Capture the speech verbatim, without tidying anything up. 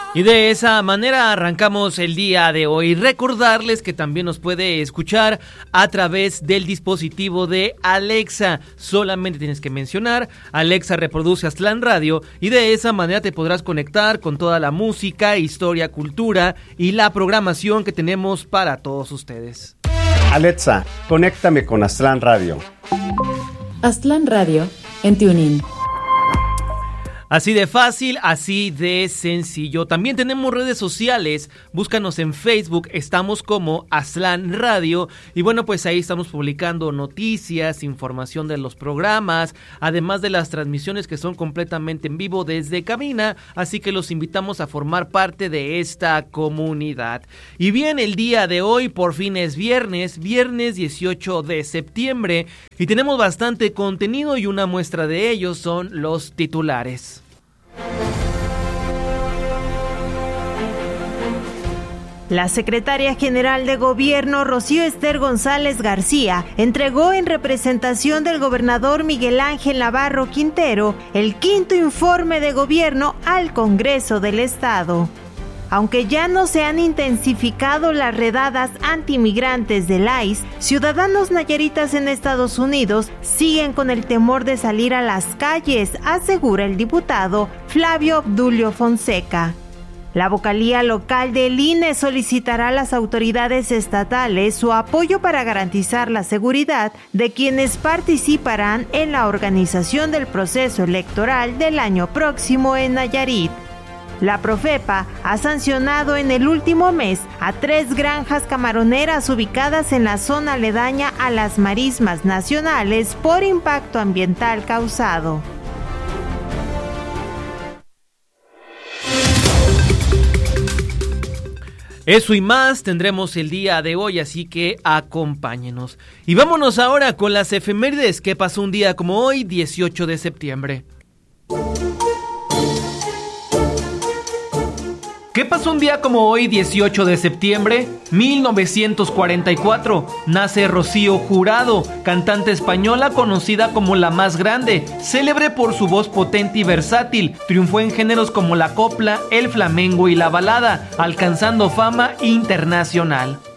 Y de esa manera arrancamos el día de hoy. Recordarles que también nos puede escuchar a través del dispositivo de Alexa. Solamente tienes que mencionar Alexa reproduce Aztlán Radio y de esa manera te podrás conectar con toda la música, historia, cultura y la programación que tenemos para todos ustedes. Alexa, conéctame con Aztlán Radio. Aztlán Radio en TuneIn. Así de fácil, así de sencillo. También tenemos redes sociales, búscanos en Facebook, estamos como Aztlán Radio y bueno, pues ahí estamos publicando noticias, información de los programas, además de las transmisiones que son completamente en vivo desde cabina, así que los invitamos a formar parte de esta comunidad. Y bien, el día de hoy por fin es viernes, viernes dieciocho de septiembre y tenemos bastante contenido y una muestra de ellos son los titulares. La secretaria general de Gobierno, Rocío Ester González García, entregó en representación del gobernador Miguel Ángel Navarro Quintero el quinto informe de gobierno al Congreso del Estado. Aunque ya no se han intensificado las redadas antimigrantes del I C E, ciudadanos nayaritas en Estados Unidos siguen con el temor de salir a las calles, asegura el diputado Flavio Obdulio Fonseca. La vocalía local del I N E solicitará a las autoridades estatales su apoyo para garantizar la seguridad de quienes participarán en la organización del proceso electoral del año próximo en Nayarit. La Profepa ha sancionado en el último mes a tres granjas camaroneras ubicadas en la zona aledaña a las marismas nacionales por impacto ambiental causado. Eso y más tendremos el día de hoy, así que acompáñenos. Y vámonos ahora con las efemérides que pasó un día como hoy, dieciocho de septiembre. ¿Qué pasó un día como hoy, dieciocho de septiembre? mil novecientos cuarenta y cuatro. Nace Rocío Jurado, cantante española conocida como la más grande, célebre por su voz potente y versátil. Triunfó en géneros como la copla, el flamenco y la balada, alcanzando fama internacional.